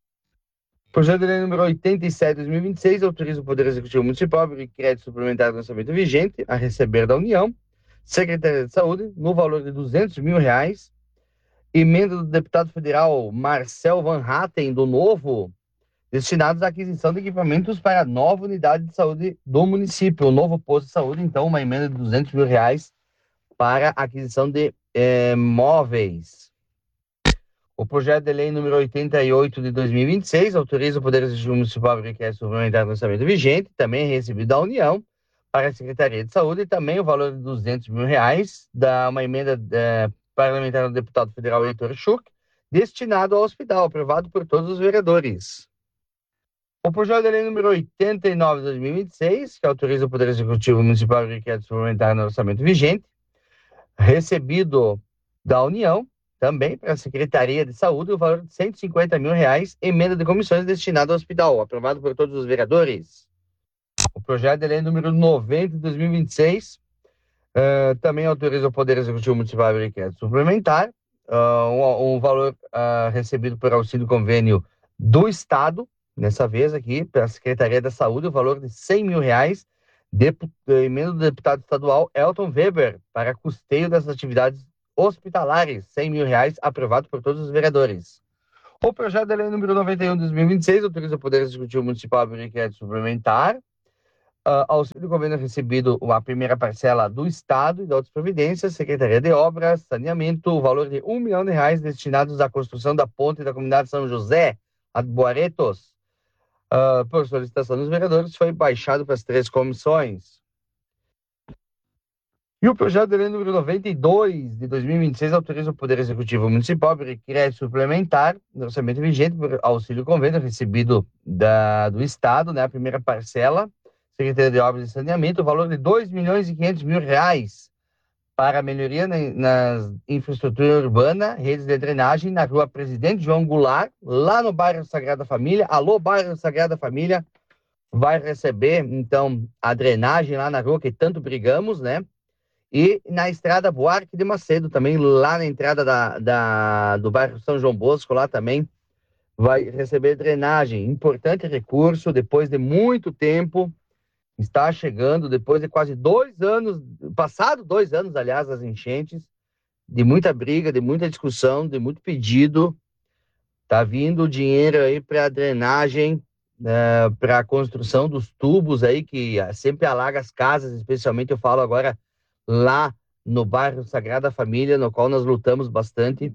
[SPEAKER 20] O projeto de lei número oitenta e sete de dois mil e vinte e seis autoriza o Poder Executivo Municipal por crédito suplementar no orçamento vigente a receber da União, Secretaria de Saúde, no valor de duzentos mil reais, emenda do deputado federal Marcel Van Hatten, do Novo, destinados à aquisição de equipamentos para a nova unidade de saúde do município, o novo posto de saúde, então uma emenda de duzentos mil reais para a aquisição de eh, móveis. O projeto de lei número oitenta e oito de dois mil e vinte e seis autoriza o Poder Executivo Municipal a requerer suplementar no orçamento vigente, também recebido da União, para a Secretaria de Saúde, e também o valor de duzentos mil reais, da uma emenda eh, parlamentar do deputado federal Heitor Schuch, destinado ao hospital, aprovado por todos os vereadores. O projeto de lei número oitenta e nove de dois mil e vinte e seis, que autoriza o Poder Executivo Municipal a requerer suplementar no orçamento vigente, recebido da União, também para a Secretaria de Saúde, o valor de cento e cinquenta mil reais, emenda de comissões destinada ao hospital, aprovado por todos os vereadores. O projeto de lei número noventa de dois mil e vinte e seis uh, também autoriza o Poder Executivo Municipal a requerer suplementar, uh, um, um valor uh, recebido por auxílio convênio do Estado, nessa vez aqui, pela Secretaria da Saúde, o valor de cem mil reais, de emenda do deputado estadual Elton Weber, para custeio das atividades hospitalares, cem mil reais, aprovado por todos os vereadores. O projeto de lei número noventa e um de dois mil e vinte e seis autoriza o Poder Executivo Municipal a abrir crédito suplementar, Uh, auxílio convênio recebido a primeira parcela do Estado e da outras providências, Secretaria de Obras, Saneamento, o valor de um milhão de reais destinados à construção da ponte da comunidade São José, a Boaretos, uh, por solicitação dos vereadores, foi baixado para as três comissões. E o projeto de lei número noventa e dois de dois mil e vinte e seis autoriza o Poder Executivo Municipal a abrir crédito suplementar no orçamento vigente por auxílio convênio recebido da, do Estado, né, a primeira parcela, Secretaria de Obras e Saneamento, o valor de dois milhões e quinhentos mil reais para a melhoria na, na infraestrutura urbana, redes de drenagem na rua Presidente João Goulart, lá no bairro Sagrada Família. Alô, bairro Sagrada Família, vai receber, então, a drenagem lá na rua que tanto brigamos, né? E na estrada Buarque de Macedo, também lá na entrada da, da, do bairro São João Bosco, lá também vai receber drenagem. Importante recurso, depois de muito tempo, está chegando depois de quase dois anos, passado dois anos, aliás, das enchentes, de muita briga, de muita discussão, de muito pedido. Está vindo o dinheiro aí para a drenagem, né, para a construção dos tubos aí, que sempre alaga as casas, especialmente eu falo agora lá no bairro Sagrada Família, no qual nós lutamos bastante.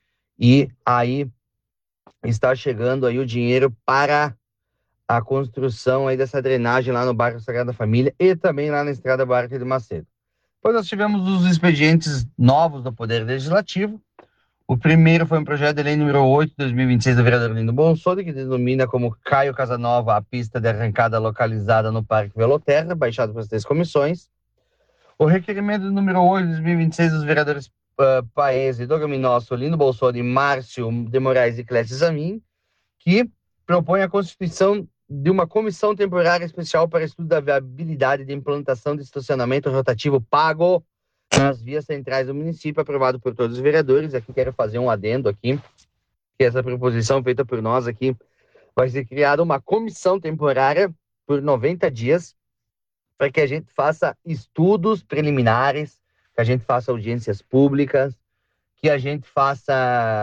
[SPEAKER 20] E aí está chegando aí o dinheiro para a construção aí dessa drenagem lá no bairro Sagrada Família e também lá na estrada Buarque de Macedo. Depois nós tivemos os expedientes novos do Poder Legislativo. O primeiro foi um projeto de lei número oito de dois mil e vinte e seis do vereador Lindo Bonsoli, que denomina como Caio Casanova a pista de arrancada localizada no Parque Veloterra, baixado pelas três comissões. O requerimento número oito de dois mil e vinte e seis dos vereadores uh, Paese, Doga Minosso, Lindo Bonsoli, Márcio de Moraes e Clécio Zamin, que propõe a constituição de uma comissão temporária especial para estudo da viabilidade de implantação de estacionamento rotativo pago nas vias centrais do município, aprovado por todos os vereadores. Aqui quero fazer um adendo aqui, que essa proposição feita por nós aqui vai ser criada uma comissão temporária por noventa dias para que a gente faça estudos preliminares, que a gente faça audiências públicas, que a gente faça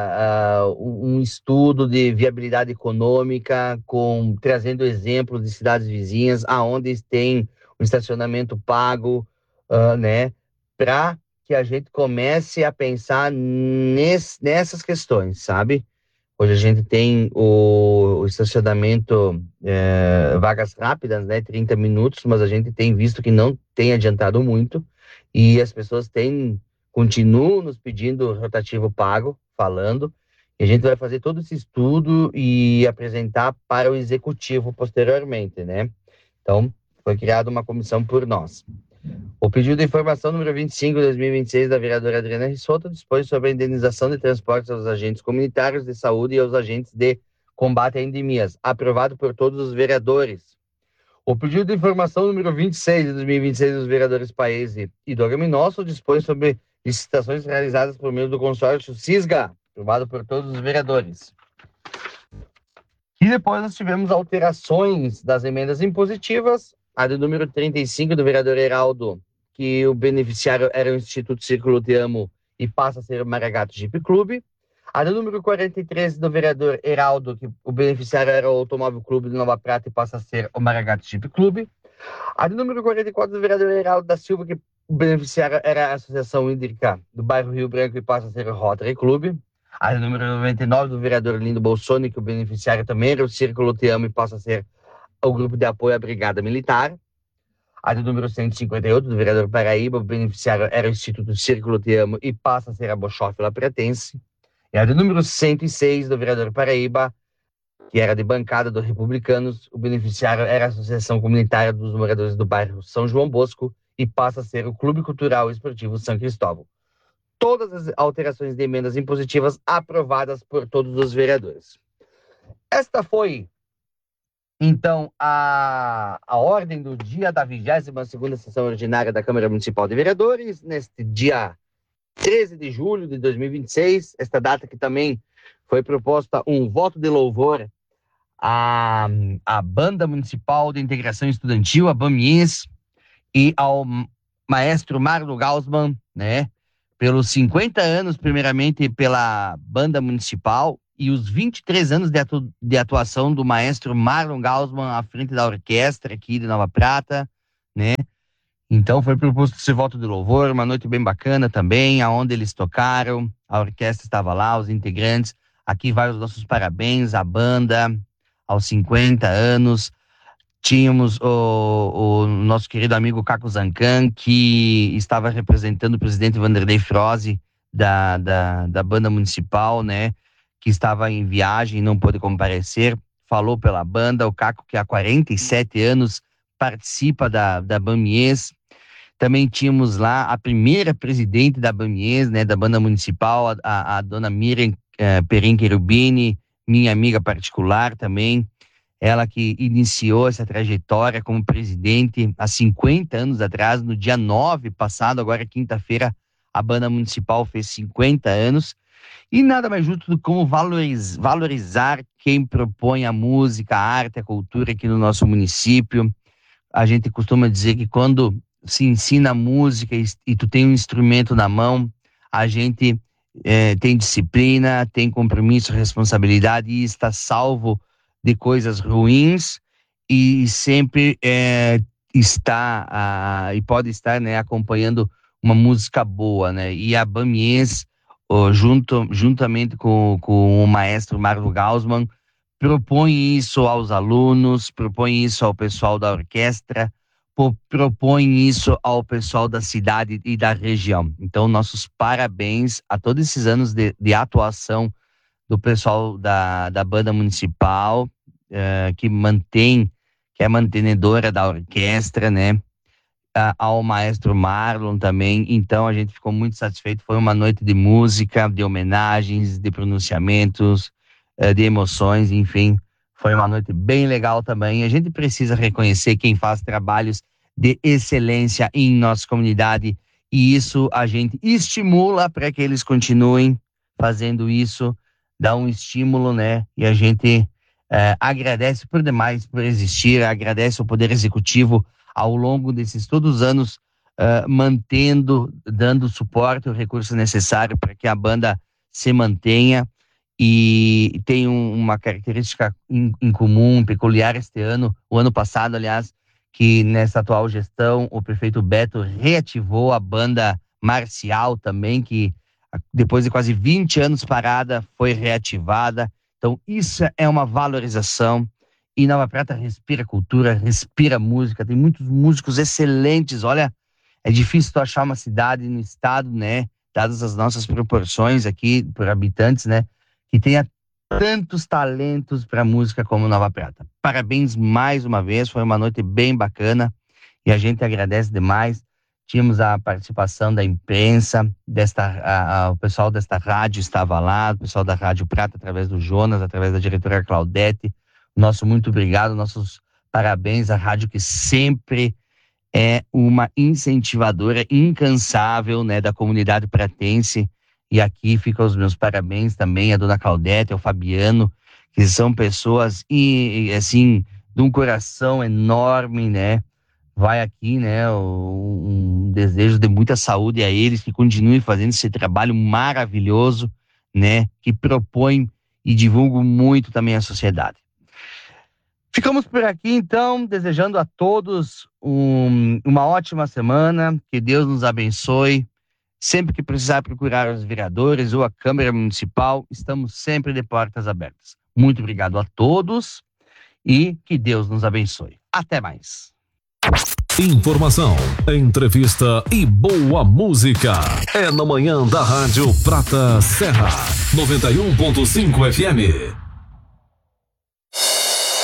[SPEAKER 20] uh, um estudo de viabilidade econômica, com, trazendo exemplos de cidades vizinhas, aonde tem um estacionamento pago, uh, né, para que a gente comece a pensar nesse, nessas questões, sabe? Hoje a gente tem o, o estacionamento, é, vagas rápidas, né, trinta minutos, mas a gente tem visto que não tem adiantado muito, e as pessoas têm continuam nos pedindo rotativo pago, falando, e a gente vai fazer todo esse estudo e apresentar para o executivo posteriormente, né? Então, foi criada uma comissão por nós. O pedido de informação número vinte e cinco de dois mil e vinte e seis da vereadora Adriana Rissoto dispõe sobre a indenização de transportes aos agentes comunitários de saúde e aos agentes de combate a endemias, aprovado por todos os vereadores. O pedido de informação número vinte e seis de dois mil e vinte e seis dos vereadores Paese e Doga Minosso dispõe sobre licitações realizadas por meio do consórcio CISGA, aprovado por todos os vereadores. E depois nós tivemos alterações das emendas impositivas, a do número trinta e cinco do vereador Heraldo, que o beneficiário era o Instituto Círculo Te Amo e passa a ser o Maragato Jeep Clube. A do número quarenta e três do vereador Heraldo, que o beneficiário era o Automóvel Clube de Nova Prata e passa a ser o Maragato Jeep Clube. A do número quarenta e quatro do vereador Heraldo da Silva, que o beneficiário era a Associação Hídrica do bairro Rio Branco e passa a ser o Rotary Clube. A do número noventa e nove do vereador Lindo Bolsoni, que o beneficiário também era o Círculo Te Amo e passa a ser o Grupo de Apoio à Brigada Militar. A do número cento e cinquenta e oito do vereador Paraíba, o beneficiário era o Instituto Círculo Te Amo e passa a ser a Bochófila Pretense. E a do número cento e seis do vereador Paraíba, que era de bancada dos Republicanos, o beneficiário era a Associação Comunitária dos Moradores do Bairro São João Bosco e passa a ser o Clube Cultural e Esportivo São Cristóvão. Todas as alterações de emendas impositivas aprovadas por todos os vereadores. Esta foi, então, a, a ordem do dia da vigésima segunda sessão ordinária da Câmara Municipal de Vereadores, neste dia treze de julho de dois mil e vinte e seis, esta data que também foi proposta um voto de louvor à, à Banda Municipal de Integração Estudantil, a BAMIES, e ao maestro Marlon Gaussmann, né, pelos cinquenta anos, primeiramente, pela Banda Municipal, e os vinte e três anos de, atu- de atuação do maestro Marlon Gaussmann à frente da orquestra aqui de Nova Prata, né? Então foi proposto esse voto de louvor, uma noite bem bacana também, aonde eles tocaram, a orquestra estava lá, os integrantes. Aqui vai os nossos parabéns à banda, aos cinquenta anos. Tínhamos o, o nosso querido amigo Caco Zancan, que estava representando o presidente Vanderlei Froze da, da, da banda municipal, né? Que estava em viagem e não pôde comparecer. Falou pela banda, o Caco, que há quarenta e sete anos participa da, da BAMIES. Também tínhamos lá a primeira presidente da BAMIES, né? Da banda municipal, a, a, a dona Miriam eh, Perim Cherubini, minha amiga particular também. Ela que iniciou essa trajetória como presidente há cinquenta anos atrás, no dia nove passado, agora quinta-feira, a banda municipal fez cinquenta anos. E nada mais justo do que como valoriz, valorizar quem propõe a música, a arte, a cultura aqui no nosso município. A gente costuma dizer que quando se ensina música e, e tu tem um instrumento na mão, a gente é, tem disciplina, tem compromisso, responsabilidade e está salvo de coisas ruins e sempre é, está a, e pode estar, né, acompanhando uma música boa, né? E a BAMIES, oh, junto, juntamente com, com o maestro Marlon Gaussmann, propõe isso aos alunos, propõe isso ao pessoal da orquestra, po, propõe isso ao pessoal da cidade e da região. Então, nossos parabéns a todos esses anos de, de atuação do pessoal da, da banda municipal, uh, que mantém, que é mantenedora da orquestra, né? Uh, ao maestro Marlon também. Então a gente ficou muito satisfeito. Foi uma noite de música, de homenagens, de pronunciamentos, uh, de emoções, enfim. Foi uma noite bem legal também. A gente precisa reconhecer quem faz trabalhos de excelência em nossa comunidade e isso a gente estimula para que eles continuem fazendo isso, dá um estímulo, né? E a gente eh, agradece por demais por existir, agradece ao Poder Executivo ao longo desses todos os anos, uh, mantendo, dando suporte, o recurso necessário para que a banda se mantenha e tem um, uma característica in, em comum, peculiar este ano, o ano passado, aliás, que nessa atual gestão o prefeito Beto reativou a banda marcial também, que depois de quase vinte anos parada, foi reativada. Então, isso é uma valorização. E Nova Prata respira cultura, respira música. Tem muitos músicos excelentes. Olha, é difícil tu achar uma cidade no estado, né? Dadas as nossas proporções aqui, por habitantes, né? Que tenha tantos talentos para música como Nova Prata. Parabéns mais uma vez. Foi uma noite bem bacana. E a gente agradece demais. Tínhamos a participação da imprensa, desta, a, a, o pessoal desta rádio estava lá, o pessoal da Rádio Prata, através do Jonas, através da diretora Claudete. Nosso muito obrigado, nossos parabéns à rádio que sempre é uma incentivadora incansável, né, da comunidade pratense. E aqui ficam os meus parabéns também à dona Claudete, ao Fabiano, que são pessoas, e, assim, de um coração enorme, né? Vai aqui, né, um, um desejo de muita saúde a eles, que continuem fazendo esse trabalho maravilhoso, né, que propõem e divulgam muito também a sociedade. Ficamos por aqui, então, desejando a todos um, uma ótima semana, que Deus nos abençoe. Sempre que precisar procurar os vereadores ou a Câmara Municipal, estamos sempre de portas abertas. Muito obrigado a todos e que Deus nos abençoe. Até mais.
[SPEAKER 8] Informação, entrevista e boa música. É na manhã da Rádio Prata Serra, noventa e um ponto cinco F M.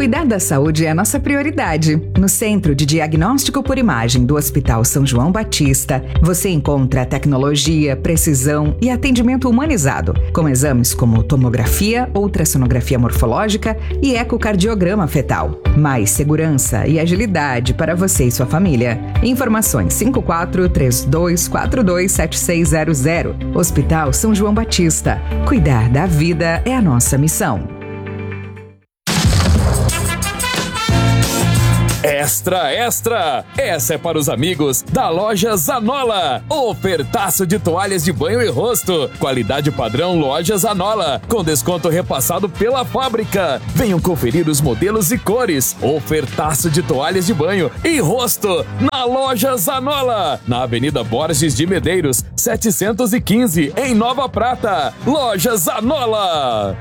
[SPEAKER 21] Cuidar da saúde é a nossa prioridade. No Centro de Diagnóstico por Imagem do Hospital São João Batista, você encontra tecnologia, precisão e atendimento humanizado, com exames como tomografia, ultrassonografia morfológica e ecocardiograma fetal. Mais segurança e agilidade para você e sua família. Informações cinco quatro três dois quatro dois sete seis zero zero. Hospital São João Batista. Cuidar da vida é a nossa missão.
[SPEAKER 22] Extra, extra! Essa é para os amigos da loja Zanola. Ofertaço de toalhas de banho e rosto. Qualidade padrão Loja Zanola. Com desconto repassado pela fábrica. Venham conferir os modelos e cores. Ofertaço de toalhas de banho e rosto na loja Zanola. Na Avenida Borges de Medeiros, setecentos e quinze, em Nova Prata. Loja Zanola.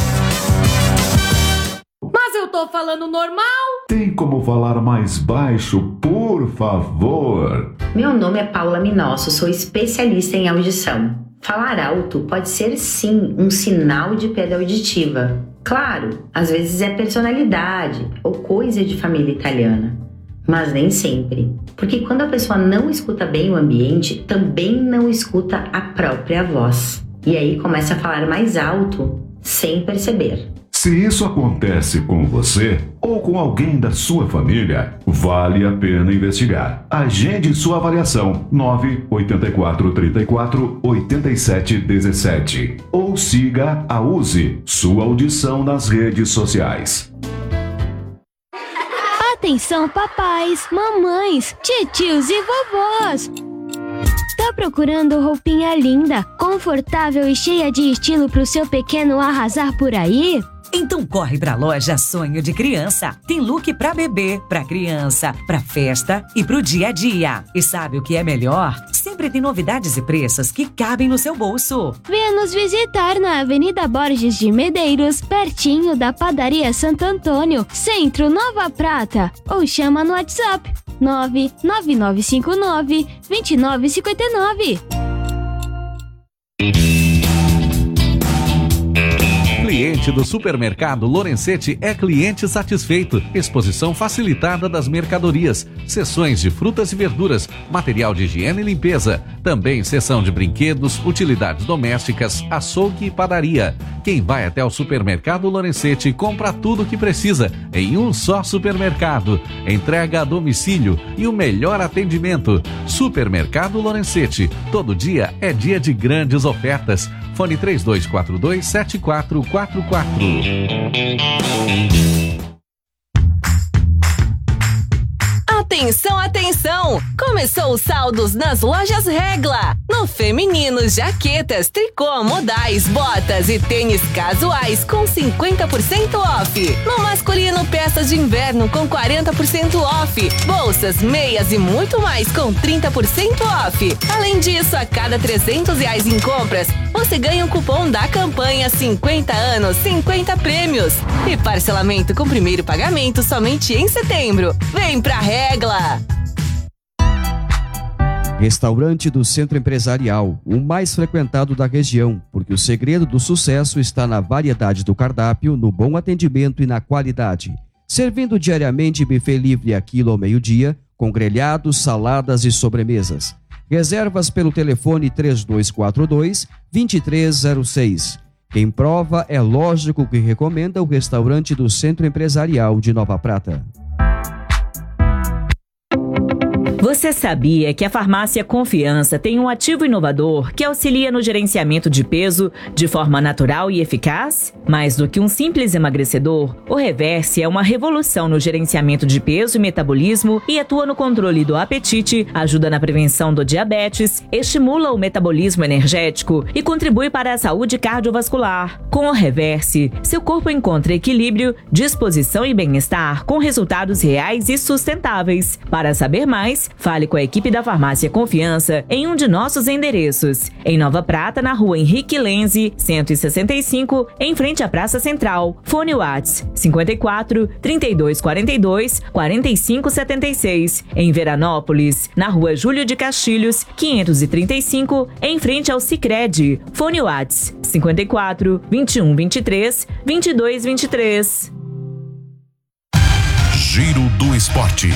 [SPEAKER 23] Mas eu tô falando normal?
[SPEAKER 24] Tem como falar mais baixo, por favor?
[SPEAKER 25] Meu nome é Paula Minosso, sou especialista em audição. Falar alto pode ser sim um sinal de perda auditiva. Claro, às vezes é personalidade ou coisa de família italiana. Mas nem sempre. Porque quando a pessoa não escuta bem o ambiente, também não escuta a própria voz. E aí começa a falar mais alto, sem perceber.
[SPEAKER 24] Se isso acontece com você ou com alguém da sua família, vale a pena investigar. Agende sua avaliação nove oito quatro três quatro oito sete um sete ou siga a Use sua audição nas redes sociais.
[SPEAKER 26] Atenção papais, mamães, titios e vovós! Tá procurando roupinha linda, confortável e cheia de estilo pro seu pequeno arrasar por aí?
[SPEAKER 27] Então corre pra loja Sonho de Criança. Tem look pra bebê, pra criança, pra festa e pro dia a dia. E sabe o que é melhor? Sempre tem novidades e preços que cabem no seu bolso.
[SPEAKER 26] Venha nos visitar na Avenida Borges de Medeiros, pertinho da Padaria Santo Antônio, Centro Nova Prata. Ou chama no WhatsApp nove nove nove cinco nove dois nove cinco nove.
[SPEAKER 28] Cliente do Supermercado Lorenzetti é cliente satisfeito. Exposição facilitada das mercadorias, seções de frutas e verduras, material de higiene e limpeza, também seção de brinquedos, utilidades domésticas, açougue e padaria. Quem vai até o Supermercado Lorenzetti compra tudo o que precisa em um só supermercado. Entrega a domicílio e o melhor atendimento. Supermercado Lorenzetti. Todo dia é dia de grandes ofertas. Fone três dois quatro dois sete quatro quatro quatro.
[SPEAKER 29] Atenção, atenção! Começou os saldos nas lojas Regla. No feminino, jaquetas, tricô, modais, botas e tênis casuais com cinquenta por cento off. No masculino, peças de inverno com quarenta por cento off. Bolsas, meias e muito mais com trinta por cento off. Além disso, a cada trezentos reais em compras, você ganha um cupom da campanha cinquenta anos, cinquenta prêmios. E parcelamento com primeiro pagamento somente em setembro. Vem pra Regla!
[SPEAKER 5] Restaurante do Centro Empresarial, o mais frequentado da região, porque o segredo do sucesso está na variedade do cardápio, no bom atendimento e na qualidade. Servindo diariamente buffet livre a quilo ao meio-dia, com grelhados, saladas e sobremesas. Reservas pelo telefone três dois quatro dois, dois três zero seis. Quem prova é lógico que recomenda o restaurante do Centro Empresarial de Nova Prata.
[SPEAKER 30] Você sabia que a Farmácia Confiança tem um ativo inovador que auxilia no gerenciamento de peso de forma natural e eficaz? Mais do que um simples emagrecedor, o Reverse é uma revolução no gerenciamento de peso e metabolismo e atua no controle do apetite, ajuda na prevenção do diabetes, estimula o metabolismo energético e contribui para a saúde cardiovascular. Com o Reverse, seu corpo encontra equilíbrio, disposição e bem-estar com resultados reais e sustentáveis. Para saber mais, fale com a equipe da Farmácia Confiança em um de nossos endereços. Em Nova Prata, na rua Henrique Lenze, cento e sessenta e cinco, em frente à Praça Central. Fone Whats cinquenta e quatro, trinta e dois quarenta e dois, quarenta e cinco setenta e seis. Em Veranópolis, na rua Júlio de Castilhos, quinhentos e trinta e cinco, em frente ao Sicredi. Fone Whats cinquenta e quatro, vinte e um vinte e três, vinte e dois vinte e três.
[SPEAKER 4] Giro do Esporte.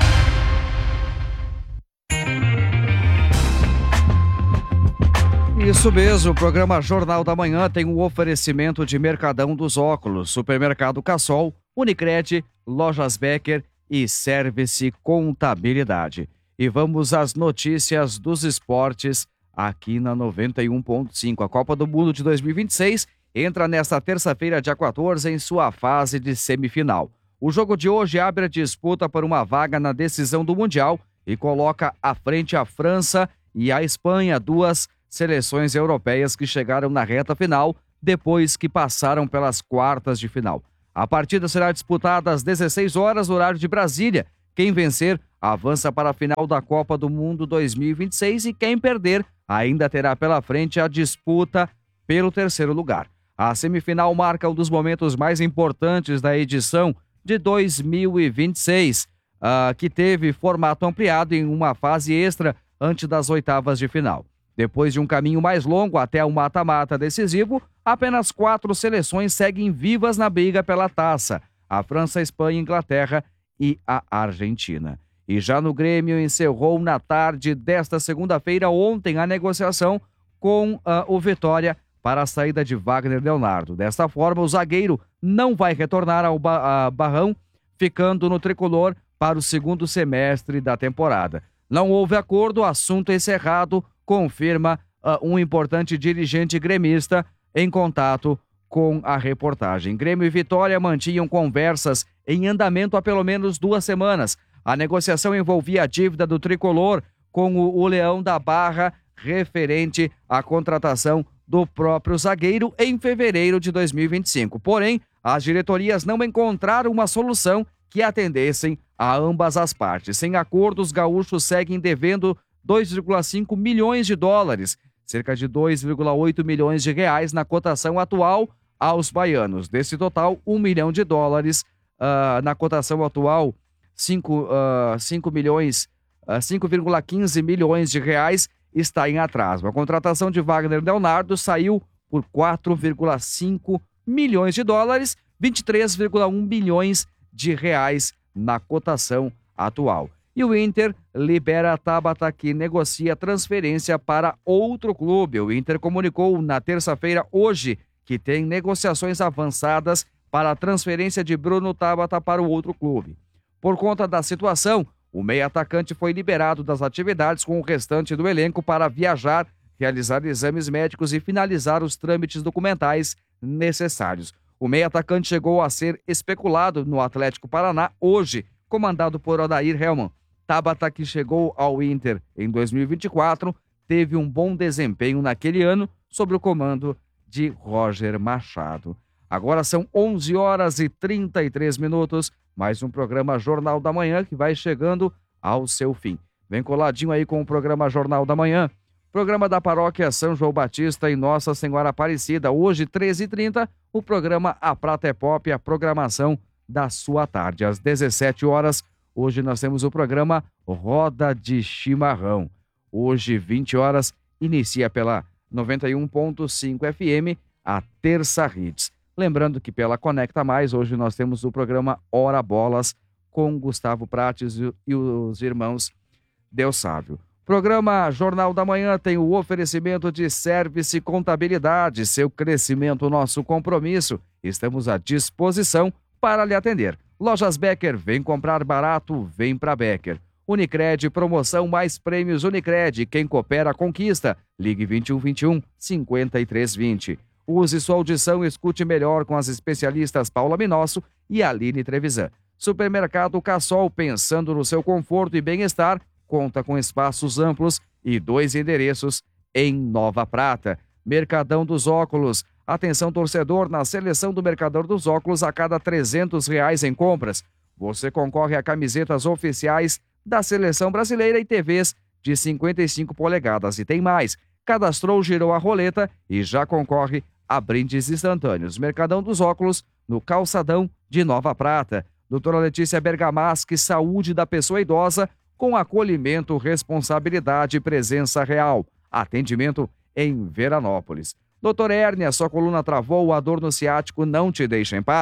[SPEAKER 5] Isso mesmo, o programa Jornal da Manhã tem um oferecimento de Mercadão dos Óculos, Supermercado Cassol, Unicred, Lojas Becker e Service Contabilidade. E vamos às notícias dos esportes aqui na noventa e um ponto cinco. A Copa do Mundo de dois mil e vinte e seis entra nesta terça-feira, dia quatorze, em sua fase de semifinal. O jogo de hoje abre a disputa por uma vaga na decisão do Mundial e coloca à frente a França e a Espanha, duas seleções europeias que chegaram na reta final depois que passaram pelas quartas de final. A partida será disputada às dezesseis horas, horário de Brasília. Quem vencer avança para a final da Copa do Mundo dois mil e vinte e seis e quem perder ainda terá pela frente a disputa pelo terceiro lugar. A semifinal marca um dos momentos mais importantes da edição de dois mil e vinte e seis, uh, que teve formato ampliado em uma fase extra antes das oitavas de final. Depois de um caminho mais longo até o mata-mata decisivo, apenas quatro seleções seguem vivas na briga pela taça: a França, a Espanha, a Inglaterra e a Argentina. E já no Grêmio encerrou na tarde desta segunda-feira, ontem, a negociação com uh, o Vitória para a saída de Wagner Leonardo. Desta forma, o zagueiro não vai retornar ao ba- a Barrão, ficando no tricolor para o segundo semestre da temporada. Não houve acordo, assunto encerrado, confirma uh, um importante dirigente gremista em contato com a reportagem. Grêmio e Vitória mantinham conversas em andamento há pelo menos duas semanas. A negociação envolvia a dívida do tricolor com o, o Leão da Barra, referente à contratação do próprio zagueiro em fevereiro de dois mil e vinte e cinco. Porém, as diretorias não encontraram uma solução que atendessem a ambas as partes. Sem acordo, os gaúchos seguem devendo dois vírgula cinco milhões de dólares, cerca de dois vírgula oito milhões de reais na cotação atual aos baianos. Desse total, um milhão de dólares uh, na cotação atual, cinco, uh, cinco milhões, uh, cinco vírgula quinze milhões de reais está em atraso. A contratação de Wagner Leonardo saiu por quatro vírgula cinco milhões de dólares, vinte e três vírgula um milhões de reais na cotação atual. E o Inter libera a Tabata, que negocia transferência para outro clube. O Inter comunicou na terça-feira, hoje, que tem negociações avançadas para a transferência de Bruno Tabata para o outro clube. Por conta da situação, o meio-atacante foi liberado das atividades com o restante do elenco para viajar, realizar exames médicos e finalizar os trâmites documentais necessários. O meio-atacante chegou a ser especulado no Atlético Paraná hoje, comandado por Odair Hellmann. Tabata, que chegou ao Inter em dois mil e vinte e quatro, teve um bom desempenho naquele ano sob o comando de Roger Machado. Agora são onze horas e trinta e três minutos, mais um programa Jornal da Manhã que vai chegando ao seu fim. Vem coladinho aí com o programa Jornal da Manhã. Programa da Paróquia São João Batista e Nossa Senhora Aparecida. Hoje, treze e trinta, o programa A Prata é Pop, a programação da sua tarde. Às dezessete horas, hoje nós temos o programa Roda de Chimarrão. Hoje, vinte horas, inicia pela noventa e um ponto cinco F M a Terça Hits. Lembrando que pela Conecta Mais, hoje nós temos o programa Hora Bolas com Gustavo Prates e os irmãos Deus Sávio. Programa Jornal da Manhã tem o oferecimento de Service Contabilidade, seu crescimento, nosso compromisso. Estamos à disposição para lhe atender. Lojas Becker, vem comprar barato, vem pra Becker. Unicred, promoção mais prêmios Unicred. Quem coopera, conquista. Ligue vinte e um, vinte e um, cinquenta e três vinte. Use sua audição e escute melhor com as especialistas Paula Minosso e Aline Trevisan. Supermercado Cassol, pensando no seu conforto e bem-estar, conta com espaços amplos e dois endereços em Nova Prata. Mercadão dos Óculos. Atenção, torcedor, na seleção do Mercadão dos Óculos, a cada trezentos reais em compras, você concorre a camisetas oficiais da Seleção Brasileira e T Vs de cinquenta e cinco polegadas. E tem mais. Cadastrou, girou a roleta e já concorre a brindes instantâneos. Mercadão dos Óculos, no Calçadão de Nova Prata. Doutora Letícia Bergamaschi, saúde da pessoa idosa, com acolhimento, responsabilidade e presença real. Atendimento em Veranópolis. Doutor Hérnia, sua coluna travou, a dor no ciático não te deixa em paz?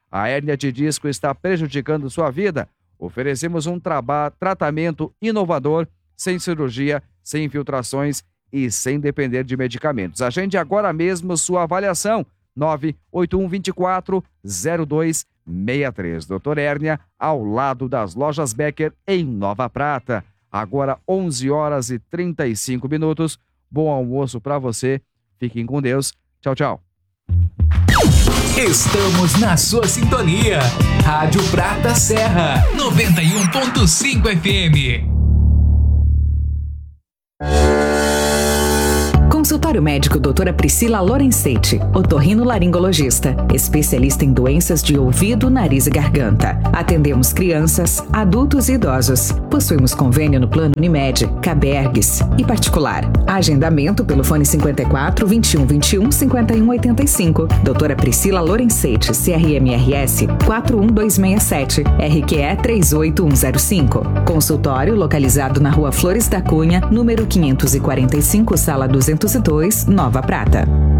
[SPEAKER 5] A hérnia de disco está prejudicando sua vida? Oferecemos um traba- tratamento inovador, sem cirurgia, sem infiltrações e sem depender de medicamentos. Agende agora mesmo sua avaliação. nove oito um dois quatro zero dois seis três. doutor Hérnia, ao lado das lojas Becker, em Nova Prata. Agora onze horas e trinta e cinco minutos. Bom almoço para você. Fiquem com Deus. Tchau, tchau.
[SPEAKER 1] Estamos na sua sintonia. Rádio Prata Serra, noventa e um ponto cinco F M.
[SPEAKER 21] Consultório médico doutora Priscila Lorenzetti, otorrinolaringologista, especialista em doenças de ouvido, nariz e garganta. Atendemos crianças, adultos e idosos. Possuímos convênio no plano Unimed, Cabergues e particular. Agendamento pelo fone cinquenta e quatro, vinte e um, vinte e um, cinquenta e um, oitenta e cinco. doutora Priscila Lorenzetti, C R M R S quatro um dois seis sete, R Q E três oito um zero cinco. Consultório localizado na Rua Flores da Cunha, número quinhentos e quarenta e cinco, sala duzentos e dois, Nova Prata.